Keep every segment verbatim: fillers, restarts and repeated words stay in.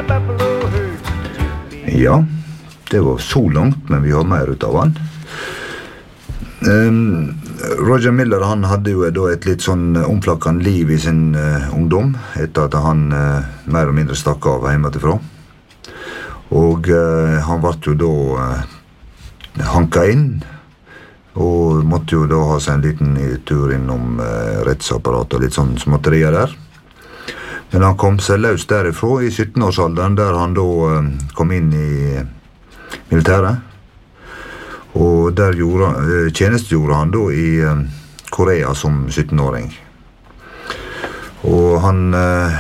Ja, det var så langt, men vi har mer ut av han. Um, Roger Miller, han hadde jo da et litt sånn omflakkende liv i sin uh, ungdom, etter at han uh, mer og mindre stakk av hjemmetifra. Og uh, han ble jo da uh, hanka inn, og måtte jo da ha seg en liten tur innom uh, rettsapparatet og litt sånn småtterier der. Men han kom seg løs derifra i sytten-årsalderen, der han da uh, kom inn i militæret. Og der gjorde, uh, tjenestegjorde han da i uh, Korea som sytten-åring. Og han uh,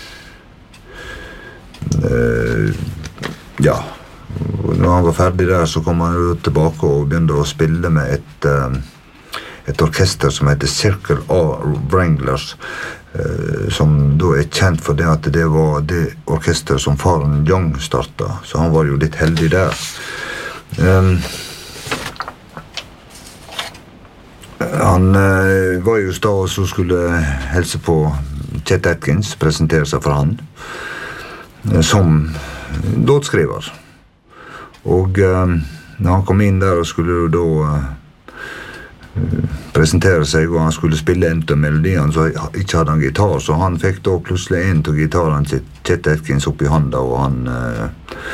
uh, ja, når han var ferdig der, så kom han jo tilbake og begynte å spille med et, uh, et orkester som heter Circle A Wranglers, uh, som da er kjent for det at det var det orkester som faren Young startet, så han var jo litt heldig der. Um, han uh, var jo da som skulle helse på Chet Atkins, presentere seg for han, uh, som låtskriver. Og uh, når han kom inn der og skulle jo da uh, presentere seg, og han skulle spille en av melodiene, så ikke hadde han gitar, så han fikk da plutselig en av gitaren til Chet Atkins opp i handa, og han uh,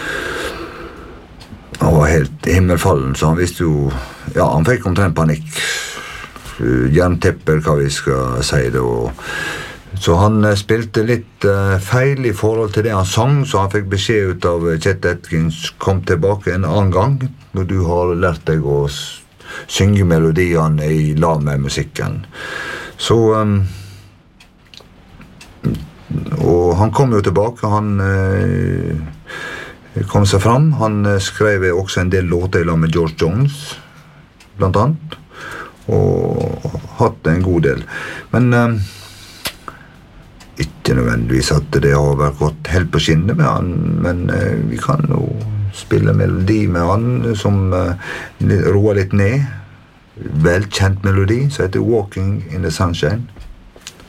han var helt himmelfallen, så han visste jo, ja, han fikk omtrent panikk, uh, jerntepper, hva vi skal si det, og så han uh, spilte litt uh, feil i forhold til det han sang, så han fikk beskjed ut av Chet Atkins, kom tilbake en annen gang, når du har lært deg å s- synge melodiene i lag med musikken. Så, um, og han kom jo tilbake, han uh, kom seg fram, han uh, skrev også en del låter i lag med George Jones, blant annet, og hatt en god del. Men um, ikke nødvendigvis at det har vært godt helt på skinnet med han, men uh, vi kan jo spille melodi med han som uh, roer litt ned. Velkjent melodi, som heter Walking in the Sunshine.